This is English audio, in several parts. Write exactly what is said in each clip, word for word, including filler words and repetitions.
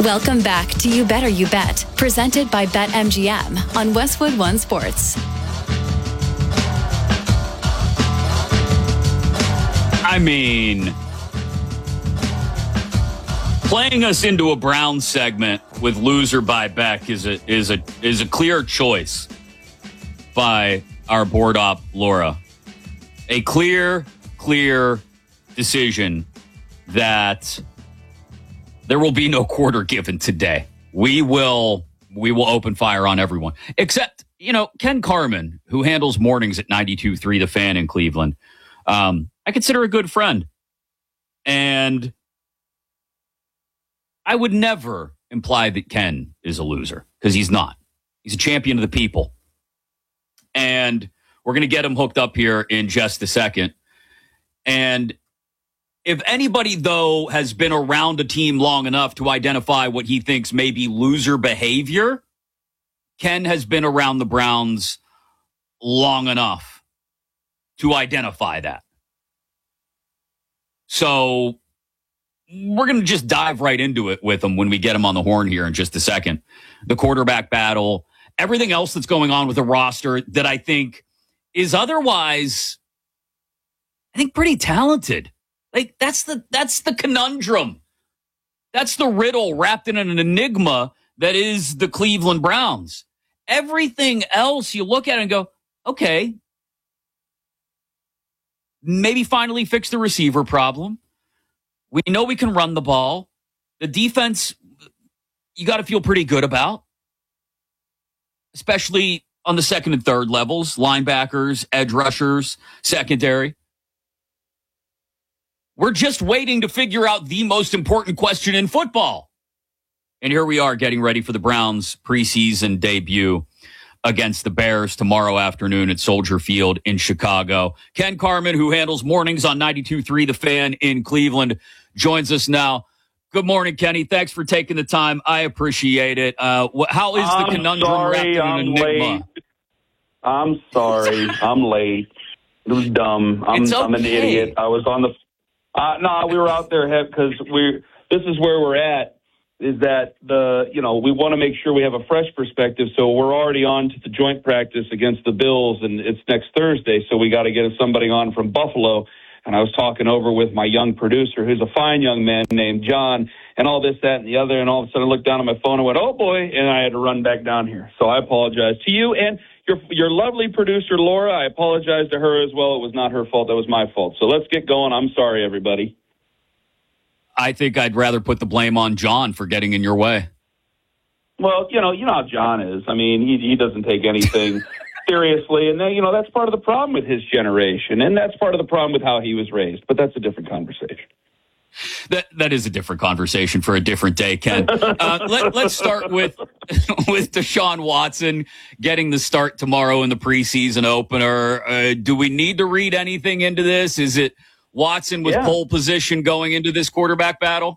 Welcome back to You Better You Bet, presented by BetMGM on Westwood One Sports. I mean, playing us into a Browns segment with Loser by Beck is a is a is a clear choice by our board op Laura. A clear, clear decision that there will be no quarter given today. We will we will open fire on everyone. Except, you know, Ken Carman, who handles mornings at ninety-two point three The Fan in Cleveland. Um, I consider a good friend. And I would never imply that Ken is a loser, because he's not. He's a champion of the people. And we're going to get him hooked up here in just a second. And if anybody, though, has been around a team long enough to identify what he thinks may be loser behavior, Ken has been around the Browns long enough to identify that. So we're going to just dive right into it with him when we get him on the horn here in just a second. The quarterback battle, everything else that's going on with the roster that I think is otherwise, I think, pretty talented. Like, that's the that's the conundrum. That's the riddle wrapped in an enigma that is the Cleveland Browns. Everything else, you look at it and go, okay, maybe finally fix the receiver problem. We know we can run the ball. The defense, you got to feel pretty good about, especially on the second and third levels, linebackers, edge rushers, secondary. We're just waiting to figure out the most important question in football. And here we are getting ready for the Browns' preseason debut against the Bears tomorrow afternoon at Soldier Field in Chicago. Ken Carman, who handles mornings on ninety-two point three The Fan in Cleveland, joins us now. Good morning, Kenny. Thanks for taking the time. I appreciate it. Uh, how is I'm the conundrum sorry, wrapped in I'm an enigma? Late. I'm sorry. I'm late. It was dumb. I'm, It's okay. I'm an idiot. I was on the... Uh, no, we were out there because we. This is where we're at. Is that the you know we want to make sure we have a fresh perspective. So we're already on to the joint practice against the Bills, and it's next Thursday. So we got to get somebody on from Buffalo. And I was talking over with my young producer, who's a fine young man named John, and all this, that, and the other. And all of a sudden, I looked down at my phone and went, "Oh boy!" And I had to run back down here. So I apologize to you and your your lovely producer Laura. I apologize to her as well. It was not her fault. That was my fault. So let's get going. I'm sorry, everybody. I think I'd rather put the blame on John for getting in your way. Well, you know, you know how John is. I mean, he he doesn't take anything seriously, and then, you know, that's part of the problem with his generation, and that's part of the problem with how he was raised. But that's a different conversation. That that is a different conversation for a different day, Ken. Uh, let, let's start with with Deshaun Watson getting the start tomorrow in the preseason opener. Uh, do we need to read anything into this? Is it Watson with yeah. pole position going into this quarterback battle?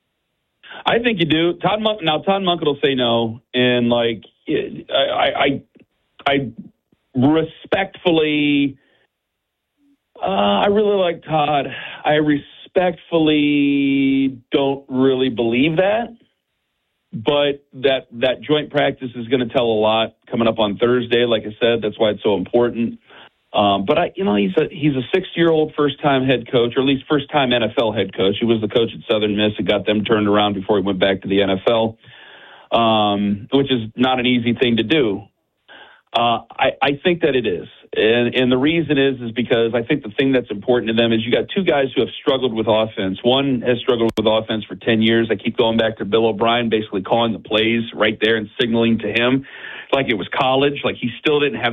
I think you do. Todd Monk, now Todd Monk will say no, and like I I I respectfully, uh, I really like Todd. I respect. Respectfully don't really believe that, but that that joint practice is going to tell a lot coming up on Thursday. Like I said, that's why it's so important. Um, but I, you know, he's a he's a six-year-old first-time head coach, or at least first-time N F L head coach. He was the coach at Southern Miss and got them turned around before he went back to the N F L, um, which is not an easy thing to do. Uh, I, I think that it is. And, and the reason is, is because I think the thing that's important to them is you got two guys who have struggled with offense. One has struggled with offense for ten years. I keep going back to Bill O'Brien, basically calling the plays right there and signaling to him like it was college, like he still didn't have